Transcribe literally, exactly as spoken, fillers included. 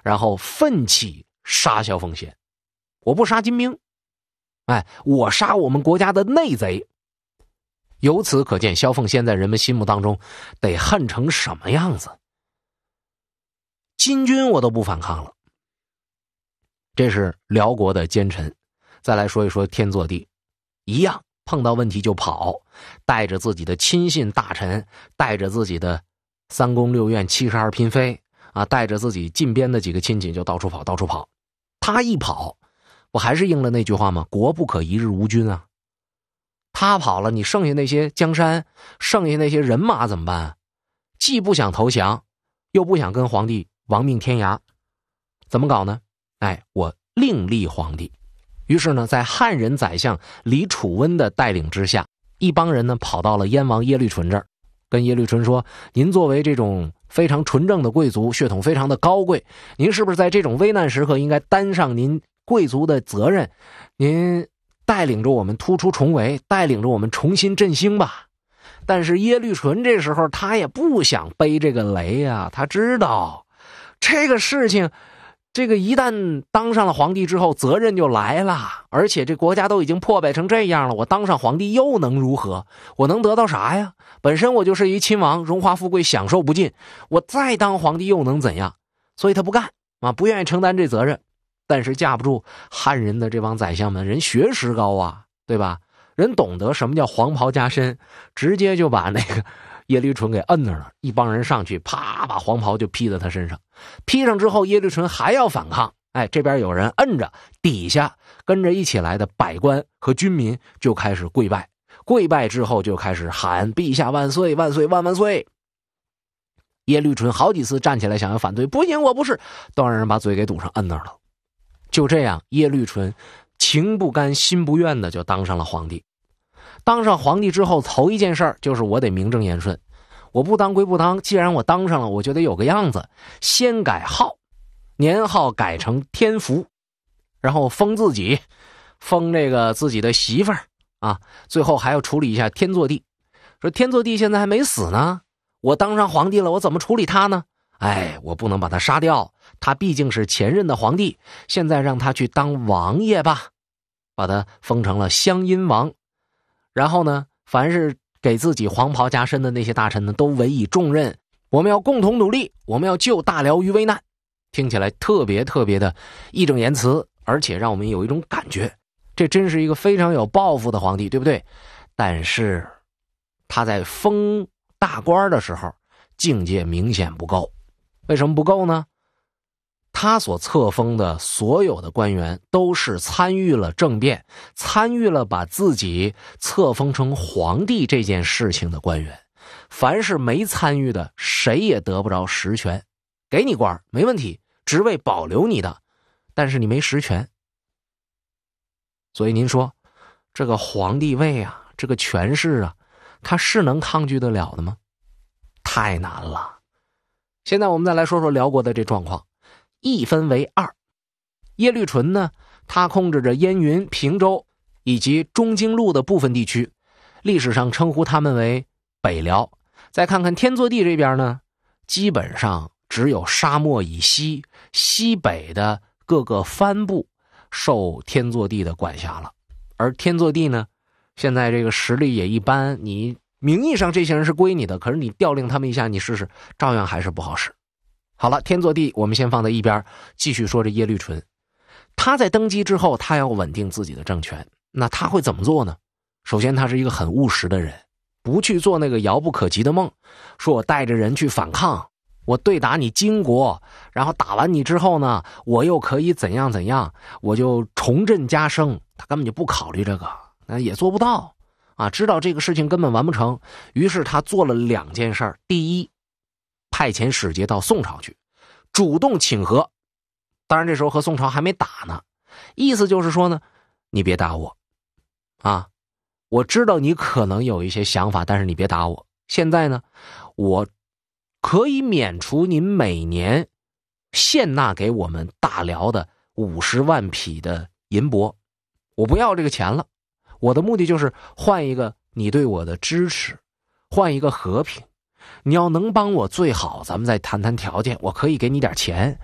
然后奋起杀萧凤仙。我不杀金兵，哎，我杀我们国家的内贼。由此可见，萧凤仙在人们心目当中得恨成什么样子。金军我都不反抗了，这是辽国的奸臣。再来说一说天祚帝，一样碰到问题就跑，带着自己的亲信大臣，带着自己的三宫六院七十二嫔妃啊，带着自己近边的几个亲戚就到处跑到处跑。他一跑，我还是应了那句话吗？国不可一日无君啊。他跑了，你剩下那些江山，剩下那些人马怎么办？既不想投降，又不想跟皇帝亡命天涯，怎么搞呢？哎，我另立皇帝。于是呢，在汉人宰相李楚温的带领之下，一帮人呢跑到了燕王耶律纯这儿，跟耶律纯说：您作为这种非常纯正的贵族，血统非常的高贵，您是不是在这种危难时刻应该担上您贵族的责任？您带领着我们突出重围，带领着我们重新振兴吧。但是耶律纯这时候他也不想背这个雷啊，他知道这个事情，这个一旦当上了皇帝之后，责任就来了，而且这国家都已经破败成这样了，我当上皇帝又能如何？我能得到啥呀？本身我就是一亲王，荣华富贵享受不尽，我再当皇帝又能怎样？所以他不干啊，不愿意承担这责任。但是架不住汉人的这帮宰相们，人学识高啊，对吧？人懂得什么叫黄袍加身，直接就把那个耶律纯给摁那儿了。一帮人上去，啪，把黄袍就披在他身上。披上之后，耶律纯还要反抗，哎，这边有人摁着，底下跟着一起来的百官和军民就开始跪拜。跪拜之后就开始喊陛下万岁万岁万万岁。耶律纯好几次站起来想要反对，不行，我不是，都让人把嘴给堵上，摁那儿了。就这样，耶律纯情不甘心不愿的就当上了皇帝。当上皇帝之后，头一件事就是我得名正言顺，我不当归不当，既然我当上了，我就得有个样子。先改号，年号改成天福，然后封自己，封这个自己的媳妇儿啊，最后还要处理一下天祚帝。说天祚帝现在还没死呢，我当上皇帝了，我怎么处理他呢？哎，我不能把他杀掉，他毕竟是前任的皇帝，现在让他去当王爷吧，把他封成了湘阴王。然后呢，凡是给自己黄袍加身的那些大臣呢，都委以重任，我们要共同努力，我们要救大辽于危难。听起来特别特别的义正言辞，而且让我们有一种感觉，这真是一个非常有抱负的皇帝，对不对？但是他在封大官的时候，境界明显不够。为什么不够呢？他所册封的所有的官员都是参与了政变，参与了把自己册封成皇帝这件事情的官员。凡是没参与的，谁也得不着实权。给你官没问题，职位保留你的，但是你没实权。所以您说这个皇帝位啊，这个权势啊，他是能抗拒得了的吗？太难了。现在我们再来说说辽国的这状况，一分为二。耶律纯呢，他控制着燕云、平州以及中京路的部分地区，历史上称呼他们为北辽。再看看天祚帝这边呢，基本上只有沙漠以西、西北的各个藩部受天祚帝的管辖了。而天祚帝呢，现在这个实力也一般，你名义上这些人是归你的，可是你调令他们一下，你试试，照样还是不好使。好了，天祚帝我们先放在一边，继续说这耶律纯。他在登基之后，他要稳定自己的政权，那他会怎么做呢？首先，他是一个很务实的人，不去做那个遥不可及的梦，说我带着人去反抗，我对打你金国，然后打完你之后呢，我又可以怎样怎样，我就重振家声。他根本就不考虑这个，那也做不到啊，知道这个事情根本完不成，于是他做了两件事儿。第一，派遣使节到宋朝去，主动请和。当然这时候和宋朝还没打呢，意思就是说呢，你别打我啊，我知道你可能有一些想法，但是你别打我。现在呢，我可以免除您每年献纳给我们大辽的五十万匹的银帛，我不要这个钱了。我的目的就是换一个你对我的支持，换一个和平。你要能帮我最好，咱们再谈谈条件，我可以给你点钱。